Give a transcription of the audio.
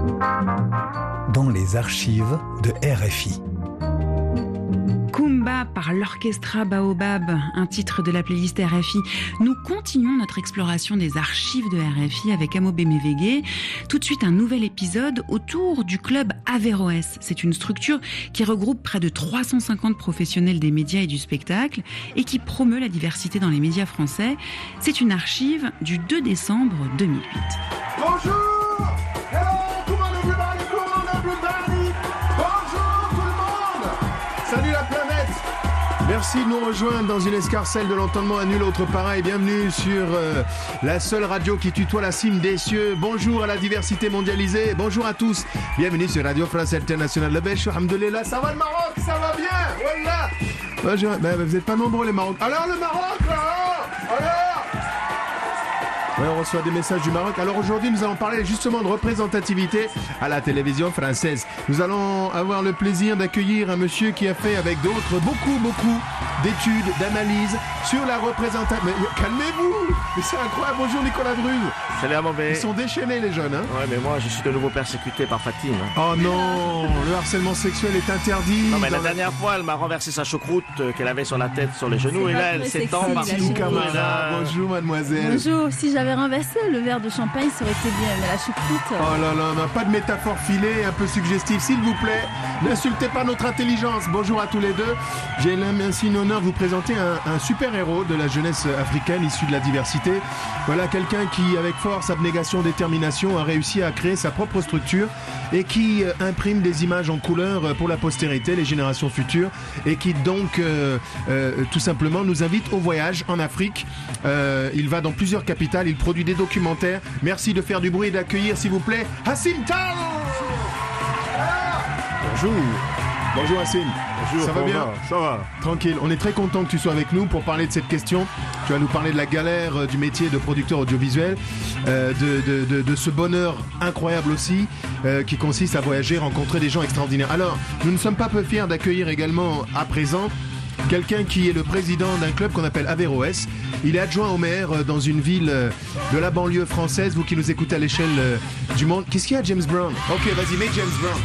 Dans les archives de RFI. Kumba par l'Orchestra Baobab, un titre de la playlist RFI. Nous continuons notre exploration des archives de RFI avec Amo Bemevege. Tout de suite, un nouvel épisode autour du club Averroès. C'est une structure qui regroupe près de 350 professionnels des médias et du spectacle et qui promeut la diversité dans les médias français. C'est une archive du 2 décembre 2008. Bonjour! Hello! Come on everybody! Come on everybody! Bonjour tout le monde! Salut la planète! Merci de nous rejoindre dans une escarcelle de l'entendement à nul autre pareil. Bienvenue sur la seule radio qui tutoie la cime des cieux. Bonjour à la diversité mondialisée. Bonjour à tous. Bienvenue sur Radio France Internationale. La Belge, alhamdoulilah. Ça va le Maroc? Ça va bien? Voilà. Bonjour. Ben, vous n'êtes pas nombreux les Maroc. Alors le Maroc là? Alors? Ouais, on reçoit des messages du Maroc. Alors aujourd'hui, nous allons parler justement de représentativité à la télévision française. Nous allons avoir le plaisir d'accueillir un monsieur qui a fait avec d'autres beaucoup d'études, d'analyses sur la représentation. Mais calmez-vous! Mais c'est incroyable. Bonjour Nicolas Druze. Salut à Mauvais. Ils sont déchaînés les jeunes, hein? Ouais, mais moi je suis de nouveau persécuté par Fatine. Oh non! Le harcèlement sexuel est interdit. Non mais la dernière fois, elle m'a renversé sa choucroute qu'elle avait sur la tête, sur les genoux, et là elle s'étend par Petit camarade. Bonjour mademoiselle. Bonjour, si j'avais renversé le verre de champagne, ça aurait été bien, mais la choucroute... Oh là là, on n'a pas de métaphore filée, un peu suggestive, s'il vous plaît. N'insultez pas notre intelligence. Bonjour à tous les deux. J'ai ainsi l'honneur de vous présenter un super-héros de la jeunesse africaine issu de la diversité. Voilà quelqu'un qui, avec force, abnégation, détermination, a réussi à créer sa propre structure et qui imprime des images en couleur pour la postérité, les générations futures, et qui donc, tout simplement, nous invite au voyage en Afrique. Il va dans plusieurs capitales, il produit des documentaires. Merci de faire du bruit et d'accueillir, s'il vous plaît, Hassim Tall. Bonjour. Bonjour Hassim. Bonjour. Ça va bien? Ça va. Tranquille. On est très content que tu sois avec nous pour parler de cette question. Tu vas nous parler de la galère du métier de producteur audiovisuel, de ce bonheur incroyable aussi, qui consiste à voyager, rencontrer des gens extraordinaires. Alors, nous ne sommes pas peu fiers d'accueillir également à présent quelqu'un qui est le président d'un club qu'on appelle Averroès. Il est adjoint au maire dans une ville de la banlieue française. Vous qui nous écoutez à l'échelle du monde. Qu'est-ce qu'il y a, James Brown? Ok, vas-y, mets James Brown.